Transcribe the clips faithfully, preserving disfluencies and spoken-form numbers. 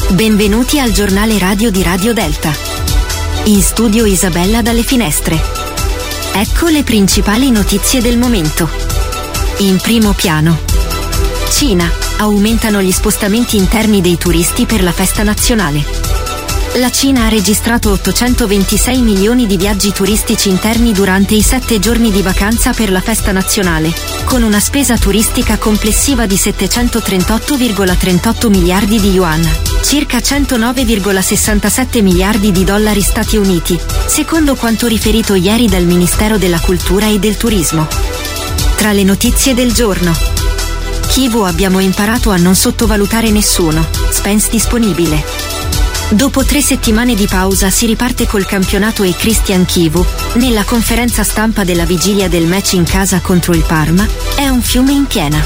Benvenuti al giornale radio di Radio Delta. In studio Isabella dalle finestre. Ecco le principali notizie del momento. In primo piano. Cina. Aumentano gli spostamenti interni dei turisti per la festa nazionale. La Cina ha registrato ottocentoventisei milioni di viaggi turistici interni durante i sette giorni di vacanza per la festa nazionale, con una spesa turistica complessiva di settecentotrentotto virgola trentotto miliardi di yuan, circa centonove virgola sessantasette miliardi di dollari Stati Uniti, secondo quanto riferito ieri dal Ministero della Cultura e del Turismo. Tra le notizie del giorno. Kivu abbiamo imparato a non sottovalutare nessuno, Spence disponibile. Dopo tre settimane di pausa si riparte col campionato e Christian Kivu, nella conferenza stampa della vigilia del match in casa contro il Parma, è un fiume in piena.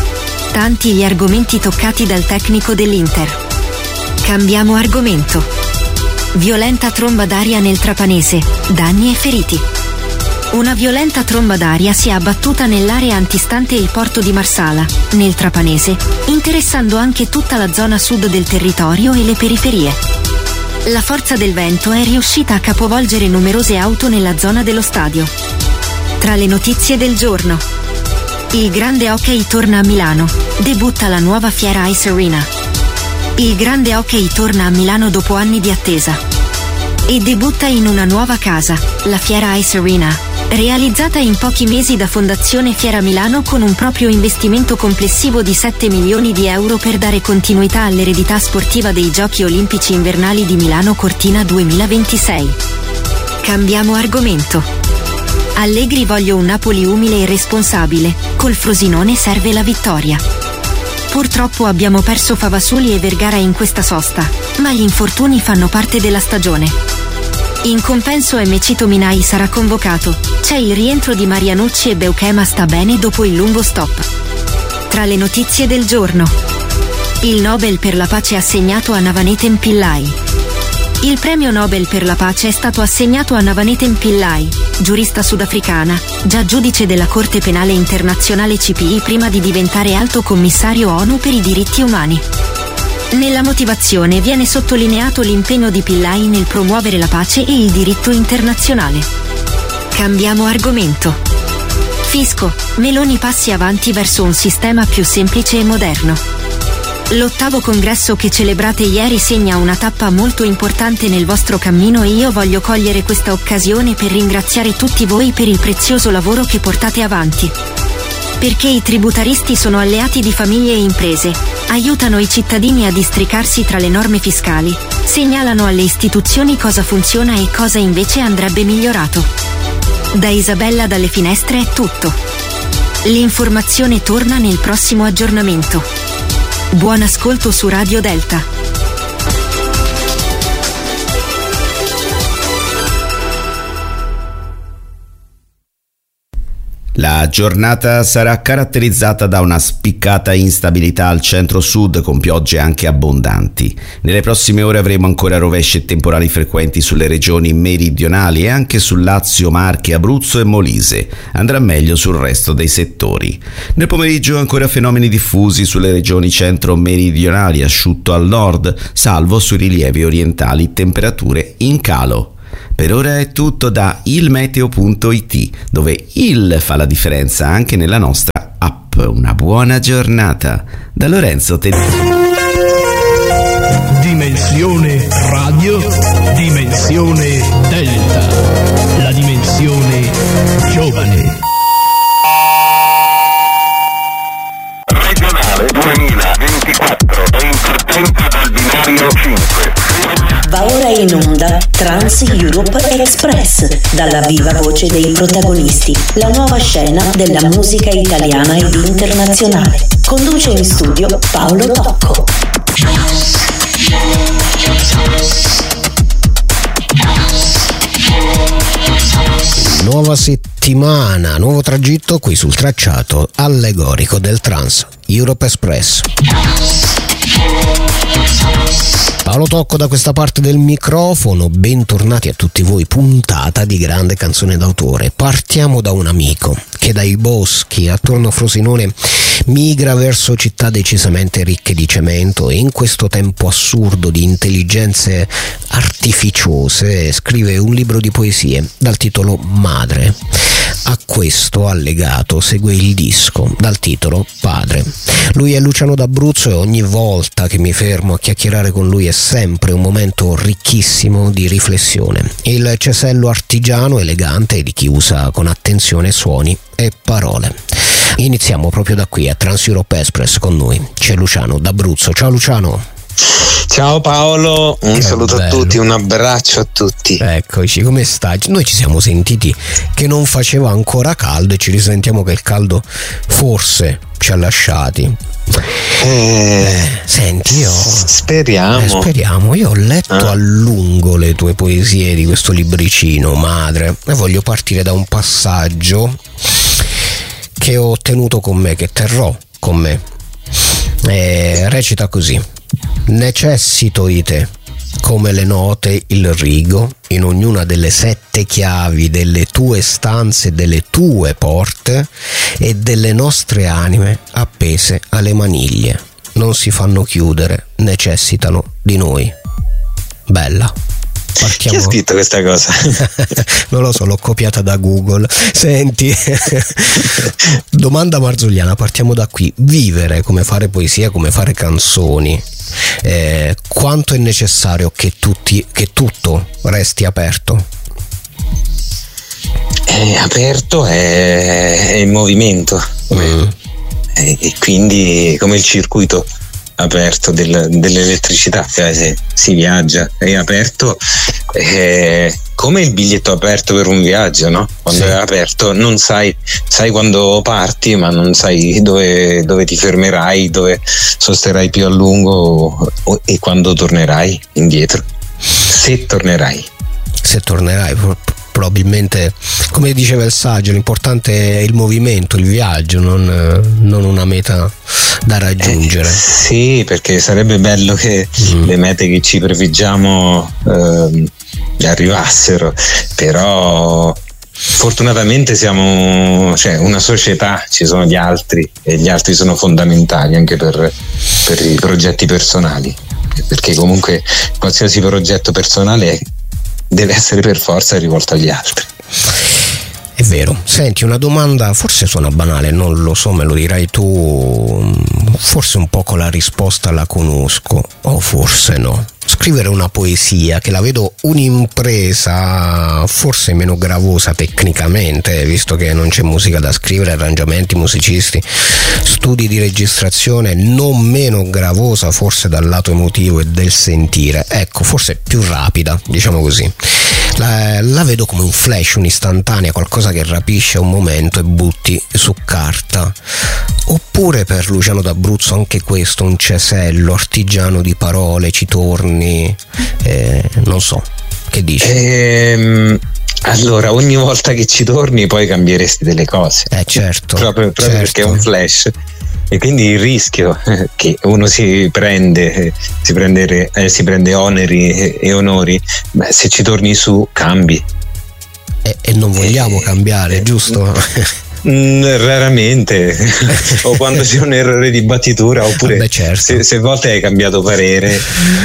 Tanti gli argomenti toccati dal tecnico dell'Inter. Cambiamo argomento. Violenta tromba d'aria nel Trapanese, danni e feriti. Una violenta tromba d'aria si è abbattuta nell'area antistante il porto di Marsala, nel Trapanese, interessando anche tutta la zona sud del territorio e le periferie. La forza del vento è riuscita a capovolgere numerose auto nella zona dello stadio. Tra le notizie del giorno. Il grande hockey torna a Milano, debutta la nuova Fiera Ice Arena. Il grande hockey torna a Milano dopo anni di attesa. E debutta in una nuova casa, la Fiera Ice Arena, realizzata in pochi mesi da Fondazione Fiera Milano con un proprio investimento complessivo di sette milioni di euro per dare continuità all'eredità sportiva dei Giochi Olimpici Invernali di Milano Cortina duemilaventisei. Cambiamo argomento. Allegri voglio un Napoli umile e responsabile, col Frosinone serve la vittoria. Purtroppo abbiamo perso Favasoli e Vergara in questa sosta, ma gli infortuni fanno parte della stagione. In compenso Emecito Minai sarà convocato, c'è il rientro di Marianucci e Beukema sta bene dopo il lungo stop. Tra le notizie del giorno. Il Nobel per la pace assegnato a Navanethem Pillai. Il premio Nobel per la pace è stato assegnato a Navanethem Pillai, giurista sudafricana, già giudice della Corte Penale Internazionale C P I prima di diventare alto commissario ONU per i diritti umani. Nella motivazione viene sottolineato l'impegno di Pillai nel promuovere la pace e il diritto internazionale. Cambiamo argomento. Fisco, Meloni passi avanti verso un sistema più semplice e moderno. L'ottavo congresso che celebrate ieri segna una tappa molto importante nel vostro cammino e io voglio cogliere questa occasione per ringraziare tutti voi per il prezioso lavoro che portate avanti. Perché i tributaristi sono alleati di famiglie e imprese, aiutano i cittadini a districarsi tra le norme fiscali, segnalano alle istituzioni cosa funziona e cosa invece andrebbe migliorato. Da Isabella dalle finestre è tutto. L'informazione torna nel prossimo aggiornamento. Buon ascolto su Radio Delta. La giornata sarà caratterizzata da una spiccata instabilità al centro-sud con piogge anche abbondanti. Nelle prossime ore avremo ancora rovesci e temporali frequenti sulle regioni meridionali e anche su Lazio, Marche, Abruzzo e Molise. Andrà meglio sul resto dei settori. Nel pomeriggio ancora fenomeni diffusi sulle regioni centro-meridionali, asciutto al nord, salvo sui rilievi orientali, temperature in calo. Per ora è tutto da ilmeteo punto it, dove il fa la differenza anche nella nostra app. Una buona giornata da Lorenzo Tedeschi. Dimensione radio, dimensione delta, la dimensione giovane. Regionale duemilaventiquattro è in partenza dal binario cinque. Va ora in onda Trans Europe Express, dalla viva voce dei protagonisti, la nuova scena della musica italiana ed internazionale. Conduce in studio Paolo Tocco. Nuova settimana, nuovo tragitto qui sul tracciato allegorico del Trans Europe Express. Paolo Tocco da questa parte del microfono, bentornati a tutti voi, puntata di grande canzone d'autore. Partiamo da un amico che dai boschi attorno a Frosinone migra verso città decisamente ricche di cemento e in questo tempo assurdo di intelligenze artificiose scrive un libro di poesie dal titolo Madre. A questo allegato segue il disco dal titolo Padre. Lui è Luciano D'Abruzzo e ogni volta che mi fermo a chiacchierare con lui è sempre un momento ricchissimo di riflessione. Il cesello artigiano elegante di chi usa con attenzione suoni e parole. Iniziamo proprio da qui a Trans Europe Express. Con noi c'è Luciano D'Abruzzo. Ciao Luciano. Ciao Paolo, un che saluto bello. A tutti, un abbraccio a tutti. Eccoci, come stai? Noi ci siamo sentiti che non faceva ancora caldo e ci risentiamo che il caldo forse ci ha lasciati. Eh, eh, senti, io speriamo. Eh, speriamo. Io ho letto ah. a lungo le tue poesie di questo libricino Madre e voglio partire da un passaggio che ho tenuto con me, che terrò con me. Eh, recita così: necessito di te, come le note il rigo, in ognuna delle sette chiavi delle tue stanze, delle tue porte e delle nostre anime appese alle maniglie. Non si fanno chiudere, necessitano di noi. Bella. Partiamo. Chi ha scritto questa cosa? Non lo so, l'ho copiata da Google. Senti, domanda marzulliana, partiamo da qui. Vivere, come fare poesia, come fare canzoni, eh, quanto è necessario che, tutti, che tutto resti aperto? È aperto, è, è in movimento, mm. e, e quindi come il circuito aperto del, dell'elettricità, cioè se si viaggia è aperto, eh, come il biglietto aperto per un viaggio, no? Quando sì. è aperto non sai, sai quando parti, ma non sai dove, dove ti fermerai, dove sosterai più a lungo o, e quando tornerai indietro, se tornerai. Se tornerai probabilmente, come diceva il saggio, l'importante è il movimento, il viaggio, non, non una meta da raggiungere. Eh, sì, perché sarebbe bello che mm. le mete che ci prefiggiamo eh, arrivassero, però fortunatamente siamo, cioè, una società, ci sono gli altri e gli altri sono fondamentali anche per, per i progetti personali, perché comunque qualsiasi progetto personale deve essere per forza rivolto agli altri. È vero. Senti, una domanda, forse suona banale, non lo so, me lo dirai tu, forse un po' con la risposta la conosco, o forse no. Scrivere una poesia, che la vedo un'impresa forse meno gravosa tecnicamente, visto che non c'è musica da scrivere, arrangiamenti, musicisti, studi di registrazione, non meno gravosa forse dal lato emotivo e del sentire, ecco, forse più rapida, diciamo così. La, la vedo come un flash, un'istantanea, qualcosa che rapisce un momento e butti su carta. Oppure per Luciano D'Abruzzo anche questo, un cesello artigiano di parole, ci torni, eh, non so, che dici? Ehm, allora, ogni volta che ci torni poi cambieresti delle cose. Eh certo. proprio proprio certo. Perché è un flash. E quindi il rischio che uno si prende, si prende, eh, si prende oneri e, e onori, beh, se ci torni su cambi. E, e non vogliamo eh, cambiare, eh, giusto? Mm, raramente, o quando c'è un errore di battitura, oppure Beh, certo. se, se a volte hai cambiato parere,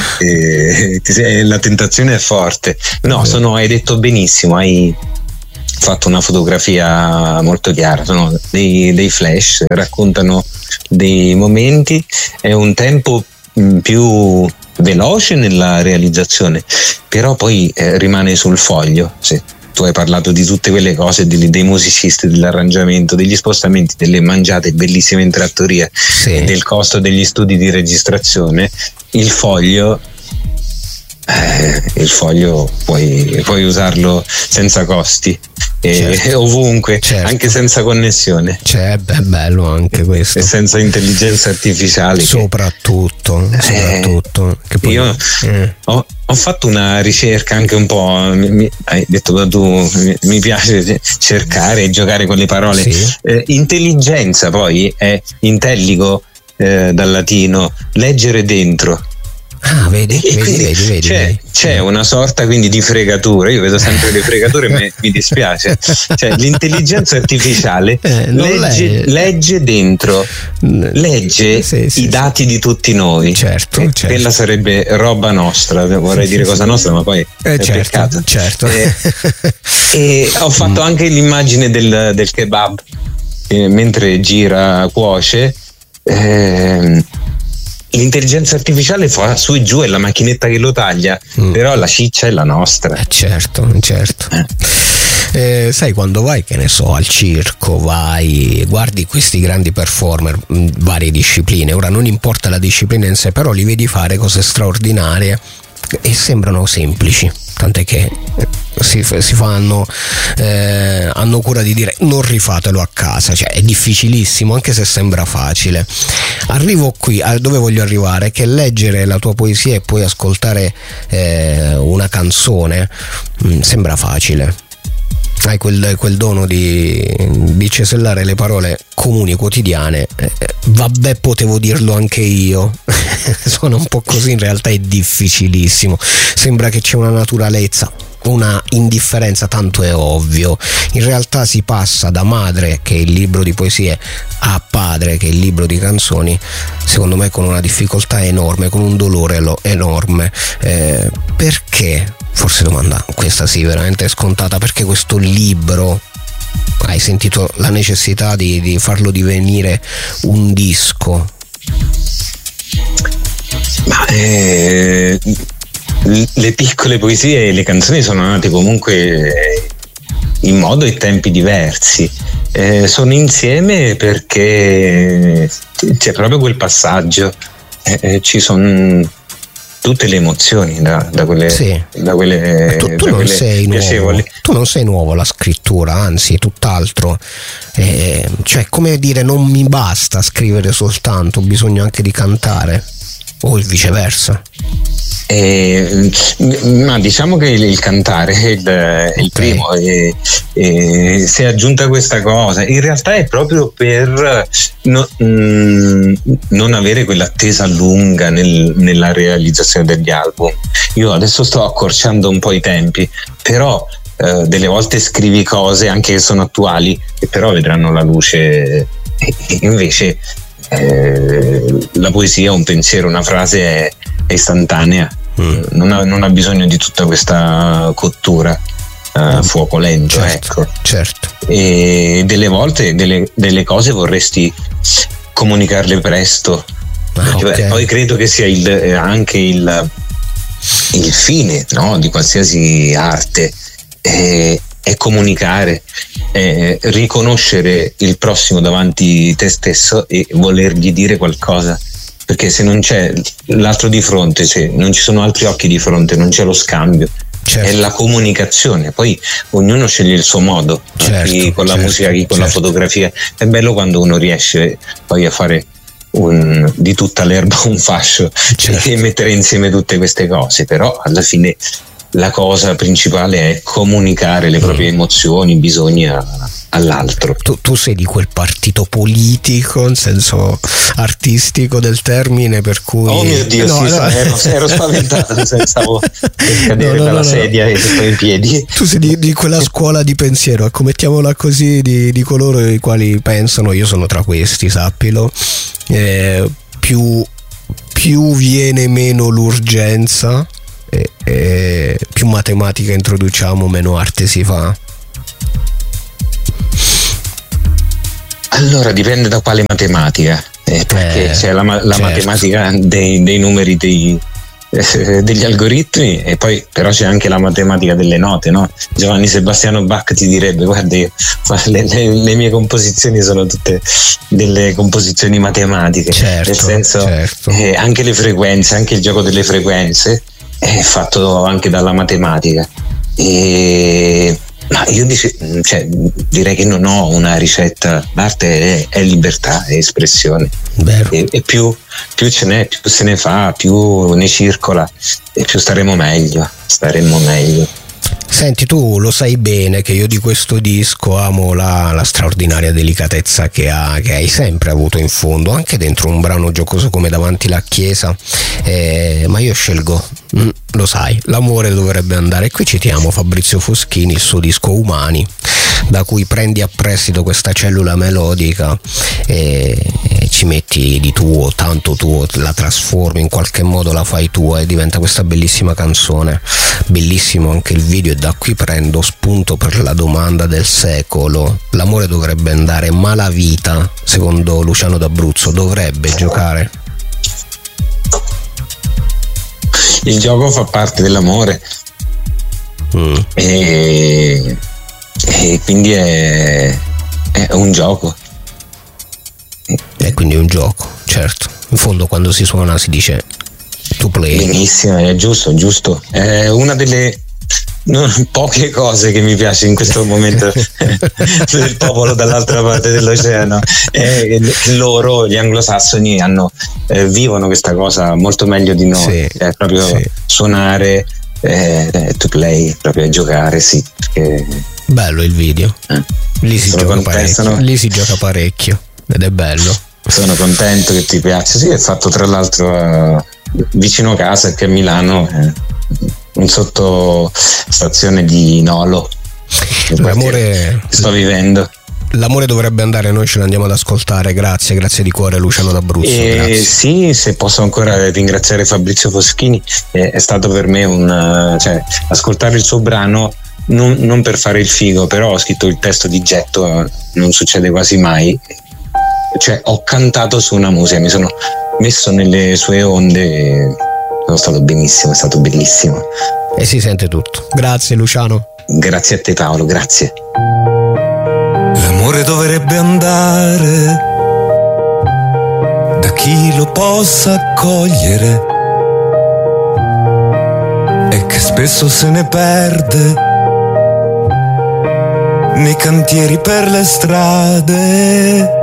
eh, la tentazione è forte. No, sono, hai detto benissimo, hai fatto una fotografia molto chiara, sono dei, dei flash, raccontano dei momenti, è un tempo più veloce nella realizzazione, però poi eh, rimane sul foglio. Sì. Tu hai parlato di tutte quelle cose, dei, dei musicisti, dell'arrangiamento, degli spostamenti, delle mangiate bellissime in trattoria, sì. del costo degli studi di registrazione. Il foglio eh, il foglio puoi, puoi usarlo senza costi, e certo. ovunque, certo. anche senza connessione. C'è, è bello anche questo. E senza intelligenza artificiale. Soprattutto, che, soprattutto. Eh, che poi, io eh. ho, ho fatto una ricerca anche un po', mi, mi, hai detto tu, mi, mi piace cercare e giocare con le parole. Sì. Eh, intelligenza poi è intelligo, eh, dal latino, leggere dentro. Ah, vedi, e vedi, vedi, vedi, c'è, vedi. c'è una sorta quindi di fregatura. Io vedo sempre le fregature e mi, mi dispiace. Cioè, l'intelligenza artificiale eh, legge, legge dentro, legge sì, sì, i dati sì. di tutti noi. Certo, eh, certo. Quella sarebbe roba nostra, vorrei sì, dire sì, cosa sì. nostra, ma poi eh, è certo, peccato. Certo. Eh, e ho fatto anche l'immagine del, del kebab eh, mentre gira, cuoce. Eh, L'intelligenza artificiale fa su e giù, è la macchinetta che lo taglia, mm. però la ciccia è la nostra. Eh certo, certo. Eh. Eh, sai, quando vai, che ne so, al circo, vai, guardi questi grandi performer, mh, varie discipline, ora non importa la disciplina in sé, però li vedi fare cose straordinarie e sembrano semplici, tant'è che si, si fanno eh, hanno cura di dire non rifatelo a casa, cioè è difficilissimo anche se sembra facile. Arrivo qui, a dove voglio arrivare, che leggere la tua poesia e poi ascoltare eh, una canzone mh, sembra facile. Hai quel, quel dono di, di cesellare le parole comuni quotidiane. Eh, vabbè, potevo dirlo anche io. Sono un po' così, in realtà è difficilissimo. Sembra che c'è una naturalezza, una indifferenza, tanto è ovvio. In realtà si passa da Madre, che è il libro di poesie, a Padre, che è il libro di canzoni, secondo me con una difficoltà enorme, con un dolore enorme. Eh, perché? Forse domanda questa sì, veramente scontata. Perché questo libro hai sentito la necessità di, di farlo divenire un disco? Ma eh, le piccole poesie e le canzoni sono nate comunque in modo e tempi diversi. Eh, sono insieme perché c'è proprio quel passaggio, eh, ci sono tutte le emozioni da, da quelle, sì. da quelle, tu, tu da non quelle sei piacevoli. Nuovo, tu non sei nuovo alla scrittura, anzi tutt'altro, eh, cioè come dire, non mi basta scrivere soltanto, ho bisogno anche di cantare, o il viceversa. Eh, ma diciamo che il, il cantare è il, è il okay. primo, e, e si è aggiunta questa cosa. In realtà è proprio per no, mh, non avere quell'attesa lunga nel, nella realizzazione degli album. Io adesso sto accorciando un po' i tempi, però eh, delle volte scrivi cose anche che sono attuali e però vedranno la luce, e invece eh, la poesia, un pensiero, una frase è, è istantanea. Mm. Non, ha, non ha bisogno di tutta questa cottura a uh, fuoco lento, certo, ecco. Certo. E delle volte delle, delle cose vorresti comunicarle presto, ah, okay. Poi credo che sia il, anche il, il fine, no, di qualsiasi arte, è, è comunicare, è riconoscere il prossimo davanti te stesso e volergli dire qualcosa. Perché se non c'è l'altro di fronte, se non ci sono altri occhi di fronte, non c'è lo scambio, certo. È la comunicazione. Poi ognuno sceglie il suo modo, certo, chi con la certo, musica, chi con certo. la fotografia. È bello quando uno riesce poi a fare un, di tutta l'erba un fascio, certo. E mettere insieme tutte queste cose, però alla fine la cosa principale è comunicare le proprie mm. emozioni, bisogni a, all'altro. Tu, tu sei di quel partito politico, in senso artistico del termine, per cui oh mio Dio, no, sì, no. Ero, ero spaventato, stavo per cadere no, no, dalla no, sedia no. e sto in piedi. Tu sei di, di quella scuola di pensiero, ecco, mettiamola così, di, di coloro i quali pensano, io sono tra questi, sappilo, eh, più, più viene meno l'urgenza e, e più matematica introduciamo, meno arte si fa. Allora dipende da quale matematica, eh, perché eh, c'è la, la certo. matematica dei, dei numeri dei, eh, degli algoritmi, e poi però c'è anche la matematica delle note, no? Giovanni Sebastiano Bach ti direbbe: guarda, io, le, le, le mie composizioni sono tutte delle composizioni matematiche, certo, nel senso certo. eh, anche le frequenze, anche il gioco delle frequenze è fatto anche dalla matematica. E ma io dice, cioè, direi che non ho una ricetta. L'arte è, è libertà, è espressione. Vero. E, e più, più ce n'è, più se ne fa, più ne circola e più staremo meglio. Staremo meglio. Senti, tu lo sai bene che io di questo disco amo la, la straordinaria delicatezza che, ha, che hai sempre avuto in fondo, anche dentro un brano giocoso come Davanti la Chiesa, eh, ma io scelgo, mm, lo sai, L'amore dovrebbe andare. Qui citiamo Fabrizio Foschini, il suo disco Umani, da cui prendi a prestito questa cellula melodica e, e ci metti di tuo, tanto tuo, la trasformi, in qualche modo la fai tua e diventa questa bellissima canzone. Bellissimo anche il video, e da qui prendo spunto per la domanda del secolo. L'amore dovrebbe andare, ma la vita, secondo Luciano D'Abruzzo, dovrebbe giocare? Il gioco fa parte dell'amore, mm. e, e quindi è, è un gioco. E quindi è un gioco, certo. In fondo quando si suona si dice to play. Benissimo, è giusto, giusto. È una delle non, poche cose che mi piace in questo momento del popolo dall'altra parte dell'oceano è che loro, gli anglosassoni, hanno eh, vivono questa cosa molto meglio di noi. Sì, è proprio sì. Suonare, eh, to play, proprio giocare, sì. Perché... bello il video. Eh. Lì si gioca parecchio. Lì si gioca parecchio ed è bello. Sono contento che ti piaccia. Sì, è fatto tra l'altro uh, vicino casa, che a Milano, eh, un sottostazione di Nolo. L'amore sto vivendo. L'amore dovrebbe andare, noi ce l'andiamo ad ascoltare. Grazie, grazie di cuore Luciano D'Abruzzo. Eh, sì, se posso ancora ringraziare Fabrizio Foschini, eh, è stato per me un uh, cioè, ascoltare il suo brano. Non, non per fare il figo, però ho scritto il testo di getto, non succede quasi mai. Cioè, ho cantato su una musica, mi sono messo nelle sue onde e sono stato benissimo, è stato bellissimo. E si sente tutto. Grazie Luciano. Grazie a te Paolo, grazie. L'amore dovrebbe andare da chi lo possa accogliere e che spesso se ne perde nei cantieri per le strade.